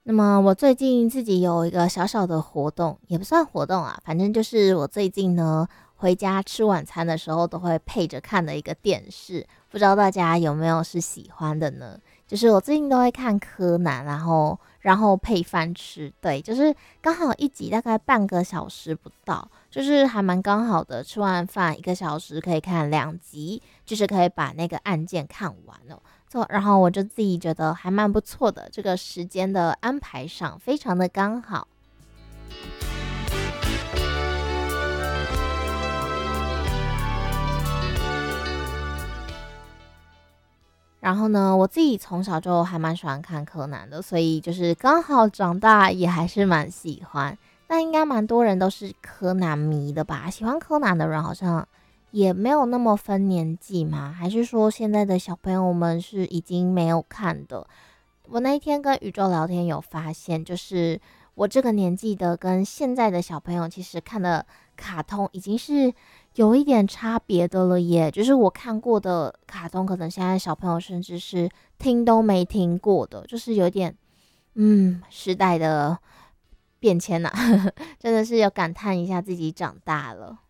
那么我最近自己有一个小小的活动，也不算活动啊，反正就是我最近呢回家吃晚餐的时候都会配着看的一个电视，不知道大家有没有是喜欢的呢？就是我最近都会看柯南，然后配饭吃，对，就是刚好一集大概半个小时不到，就是还蛮刚好的，吃完饭1个小时可以看2集，就是可以把那个案件看完了。然后我就自己觉得还蛮不错的，这个时间的安排上非常的刚好。然后呢，我自己从小就还蛮喜欢看柯南的，所以就是刚好长大也还是蛮喜欢。但应该蛮多人都是柯南迷的吧？喜欢柯南的人好像也没有那么分年纪嘛？还是说现在的小朋友们是已经没有看的？我那一天跟宇宙聊天有发现，就是我这个年纪的跟现在的小朋友，其实看的卡通已经是有一点差别的了耶。就是我看过的卡通，可能现在小朋友甚至是听都没听过的，就是有点时代的变迁呐、真的是有感叹一下自己长大了。